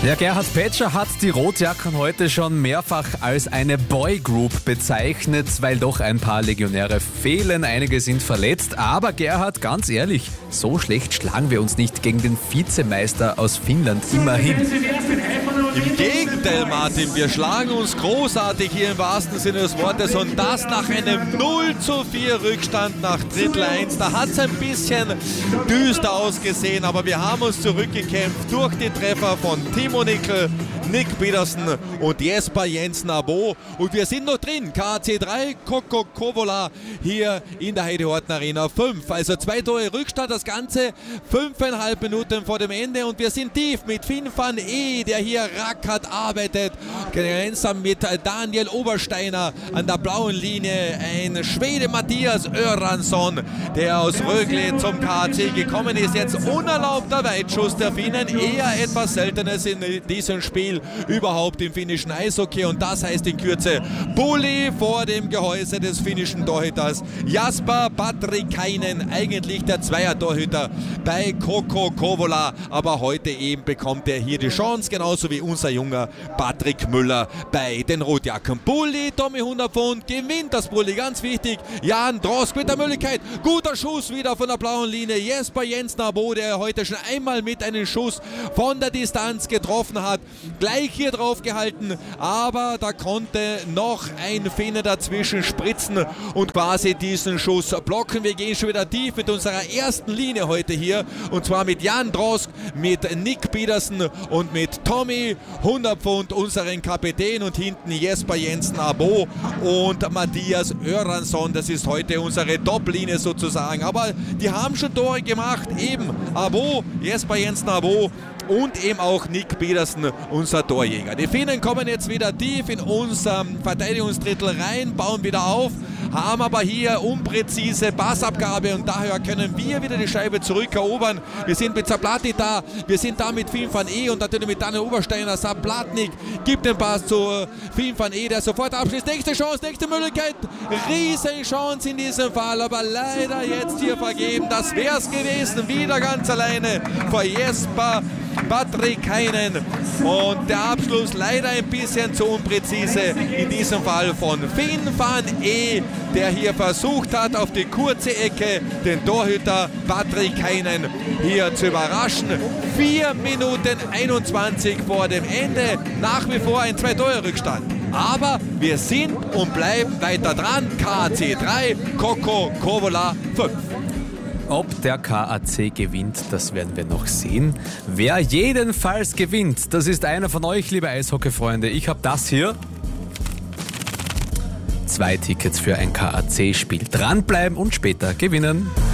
Ja, Gerhard Petscher hat die Rotjackern heute schon mehrfach als eine Boygroup bezeichnet, weil doch ein paar Legionäre fehlen, einige sind verletzt. Aber Gerhard, ganz ehrlich, so schlecht schlagen wir uns nicht gegen den Vizemeister aus Finnland immerhin. Im Gegenteil, Martin, wir schlagen uns großartig hier im wahrsten Sinne des Wortes und das nach einem 0:4 Rückstand nach Drittel 1. Da hat es ein bisschen düster ausgesehen, aber wir haben uns zurückgekämpft durch die Treffer von Timo Nickel, Nick Pedersen und Jesper Jensen Abo. Und wir sind noch drin. KAC 3, Kokko Kovola hier in der Heide-Horten Arena 5. Also 2 Tore Rückstand, das Ganze 5,5 Minuten vor dem Ende. Und wir sind tief mit Finn van E, der hier rackert arbeitet. Gemeinsam mit Daniel Obersteiner an der blauen Linie. Ein Schwede Mattias Öransson, der aus Rögle zum KAC gekommen ist. Jetzt unerlaubter Weitschuss der Finnen. Eher etwas Seltenes in diesem Spiel überhaupt im finnischen Eishockey, und das heißt in Kürze Bulli vor dem Gehäuse des finnischen Torhüters Jasper Patrikainen, eigentlich der Zweier-Torhüter bei Kokko Kovola, aber heute eben bekommt er hier die Chance, genauso wie unser junger Patrick Müller bei den Rotjackern. Bulli, Tommy 100 Pfund, gewinnt das Bulli, ganz wichtig. Jan Drosk mit der Möglichkeit, guter Schuss wieder von der blauen Linie. Jesper Jensen Abo, der heute schon einmal mit einem Schuss von der Distanz getroffen hat, gleich hier drauf gehalten, aber da konnte noch ein Finne dazwischen spritzen und quasi diesen Schuss blocken. Wir gehen schon wieder tief mit unserer ersten Linie heute hier, und zwar mit Jan Drosk, mit Nick Pedersen und mit Tommy 100 Pfund, unseren Kapitän, und hinten Jesper Jensen Abo und Mattias Öransson. Das ist heute unsere Top-Linie sozusagen, aber die haben schon Tore gemacht, eben Abo, Jesper Jensen Abo und eben auch Nick Pedersen, unser Torjäger. Die Finnen kommen jetzt wieder tief in unserem Verteidigungsdrittel rein, bauen wieder auf, haben aber hier unpräzise Passabgabe, und daher können wir wieder die Scheibe zurückerobern. Wir sind mit Zaplatnik da, wir sind da mit Finn van E und natürlich mit Daniel Obersteiner. Zaplatnik gibt den Pass zu Finn van E, der sofort abschließt. Nächste Chance, nächste Möglichkeit, Riesenchance in diesem Fall, aber leider jetzt hier vergeben. Das wär's gewesen, wieder ganz alleine vor Jesper Patrikainen, und der Abschluss leider ein bisschen zu unpräzise, in diesem Fall von Finn van E, der hier versucht hat, auf die kurze Ecke den Torhüter Patrikainen hier zu überraschen. 4 Minuten 21 vor dem Ende, nach wie vor ein 2-Tore-Rückstand. Aber wir sind und bleiben weiter dran. KAC 3, Kokko Kovola 5. Ob der KAC gewinnt, das werden wir noch sehen. Wer jedenfalls gewinnt, das ist einer von euch, liebe Eishockey-Freunde. Ich habe das hier. 2 Tickets für ein KAC-Spiel. Dranbleiben und später gewinnen.